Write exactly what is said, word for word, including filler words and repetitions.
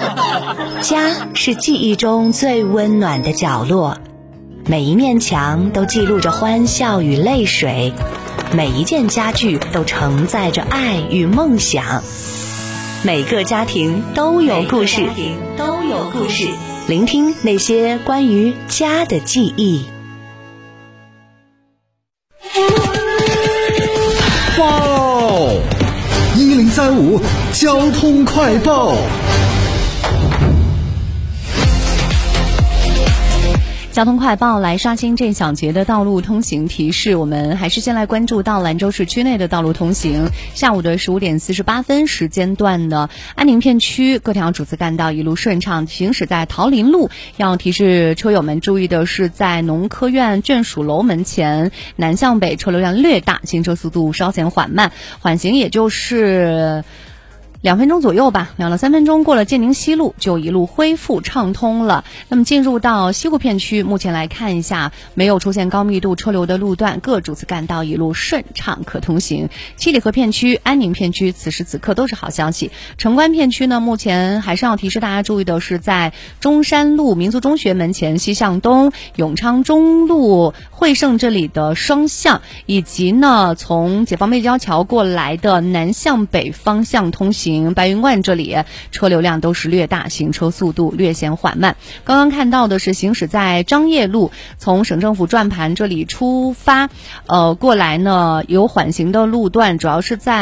家是记忆中最温暖的角落，每一面墙都记录着欢笑与泪水，每一件家具都承载着爱与梦想。每个家庭都有故事，都有故事。聆听那些关于家的记忆。 哇哦！一零三五交通快报。 交通快报来刷新这小节的道路通行提示。我们还是先来关注到兰州市区内的道路通行。下午的十五点四十八分时间段呢，安宁片区各条主次干道一路顺畅，行驶在桃林路要提示车友们注意的是，在农科院眷属楼门前南向北车流量略大，行车速度稍显缓慢，缓行也就是两分钟左右吧，两到三分钟过了建宁西路就一路恢复畅通了。那么进入到西湖片区，目前来看一下，没有出现高密度车流的路段，各主次干道一路顺畅可通行。七里河片区、安宁片区此时此刻都是好消息。城关片区呢，目前还是要提示大家注意的是，在中山路民族中学门前西向东、永昌中路惠盛这里的双向，以及呢从解放背交桥过来的南向北方向通行。白云观这里车流量都是略大，行车速度略显缓慢。刚刚看到的是行驶在张掖路，从省政府转盘这里出发，呃，过来呢有缓行的路段，主要是在